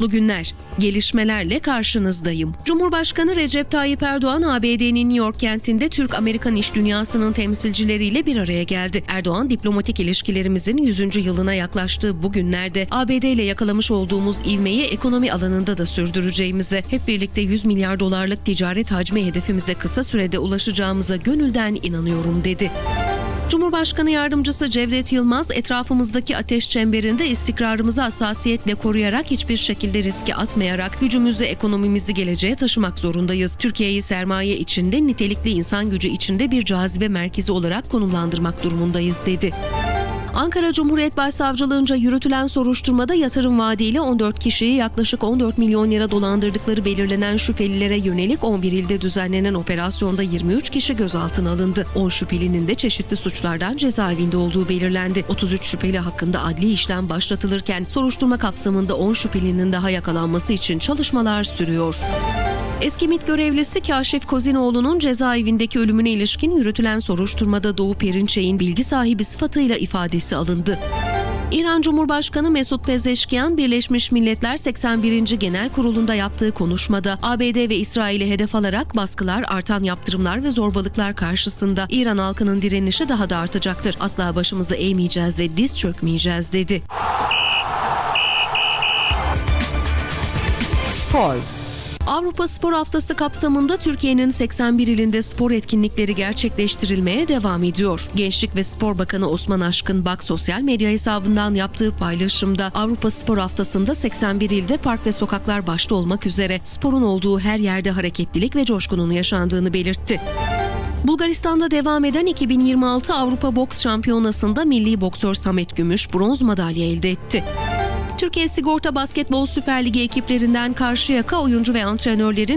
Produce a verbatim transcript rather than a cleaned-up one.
mutlu günler. Gelişmelerle karşınızdayım. Cumhurbaşkanı Recep Tayyip Erdoğan, A B D'nin New York kentinde Türk-Amerikan iş dünyasının temsilcileriyle bir araya geldi. Erdoğan, diplomatik ilişkilerimizin yüzüncü yılına yaklaştığı bu günlerde A B D ile yakalamış olduğumuz ivmeyi ekonomi alanında da sürdüreceğimize, hep birlikte yüz milyar dolarlık ticaret hacmi hedefimize kısa sürede ulaşacağımıza gönülden inanıyorum dedi. Cumhurbaşkanı Yardımcısı Cevdet Yılmaz, etrafımızdaki ateş çemberinde istikrarımızı hassasiyetle koruyarak, hiçbir şekilde riske atmayarak gücümüzü, ekonomimizi geleceğe taşımak zorundayız. Türkiye'yi sermaye içinde, nitelikli insan gücü içinde bir cazibe merkezi olarak konumlandırmak durumundayız dedi. Ankara Cumhuriyet Başsavcılığınca yürütülen soruşturmada yatırım vaadiyle on dört kişiyi yaklaşık on dört milyon lira dolandırdıkları belirlenen şüphelilere yönelik on bir ilde düzenlenen operasyonda yirmi üç kişi gözaltına alındı. on şüphelinin de çeşitli suçlardan cezaevinde olduğu belirlendi. otuz üç şüpheli hakkında adli işlem başlatılırken soruşturma kapsamında on şüphelinin daha yakalanması için çalışmalar sürüyor. Eski MİT görevlisi Kaşif Kozinoğlu'nun cezaevindeki ölümüne ilişkin yürütülen soruşturmada Doğu Perinçek'in bilgi sahibi sıfatıyla ifadesi alındı. İran Cumhurbaşkanı Mesut Pezeşkiyan, Birleşmiş Milletler seksen birinci Genel Kurulu'nda yaptığı konuşmada A B D ve İsrail'i hedef alarak baskılar, artan yaptırımlar ve zorbalıklar karşısında İran halkının direnişi daha da artacaktır. Asla başımızı eğmeyeceğiz ve diz çökmeyeceğiz dedi. Spor. Avrupa Spor Haftası kapsamında Türkiye'nin seksen bir ilinde spor etkinlikleri gerçekleştirilmeye devam ediyor. Gençlik ve Spor Bakanı Osman Aşkın Bak sosyal medya hesabından yaptığı paylaşımda Avrupa Spor Haftası'nda seksen bir ilde park ve sokaklar başta olmak üzere sporun olduğu her yerde hareketlilik ve coşkunun yaşandığını belirtti. Bulgaristan'da devam eden iki bin yirmi altı Avrupa Boks Şampiyonası'nda milli boksör Samet Gümüş bronz madalya elde etti. Türkiye Sigorta Basketbol Süper Ligi ekiplerinden Karşıyaka oyuncu ve antrenörlerin